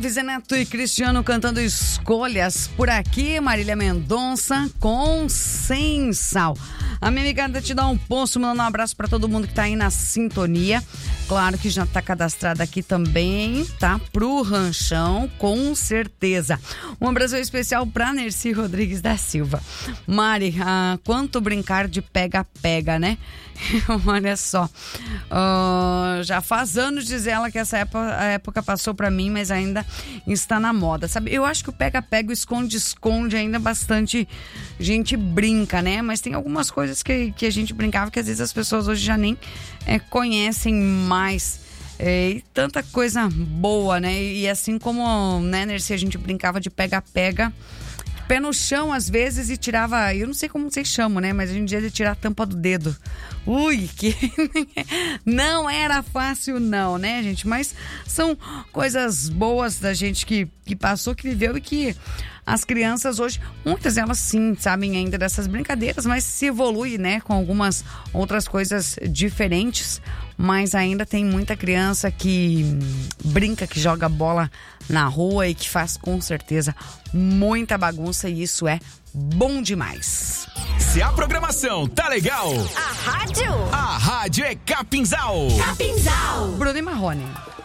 Zé Neto e Cristiano cantando Escolhas por aqui, Marília Mendonça com Sem Sal. A minha amiga te dá um posto, mandando um abraço para todo mundo que tá aí na sintonia. Claro que já tá cadastrada aqui também, tá? Pro Ranchão, com certeza. Um abraço especial pra Nercy Rodrigues da Silva. Mari, quanto brincar de pega-pega, né? Olha só, já faz anos, diz ela, que essa época passou pra mim, mas ainda está na moda, sabe? Eu acho que o pega-pega, o esconde-esconde, ainda bastante gente brinca, né? Mas tem algumas coisas que a gente brincava que às vezes as pessoas hoje já nem conhecem mais. E tanta coisa boa, né? E assim como, né, Nercy, a gente brincava de pega-pega, pé no chão às vezes, e tirava, eu não sei como vocês chamam, né? Mas a gente ia tirar a tampa do dedo. Ui, que não era fácil não, né, gente? Mas são coisas boas da gente que passou, que viveu, e que as crianças hoje, muitas delas sim, sabem ainda dessas brincadeiras, mas se evolui, né, com algumas outras coisas diferentes. Mas ainda tem muita criança que brinca, que joga bola na rua e que faz com certeza muita bagunça, e isso é bom demais. Se a programação tá legal, A rádio é Capinzal. Capinzal. Bruno e Marrone.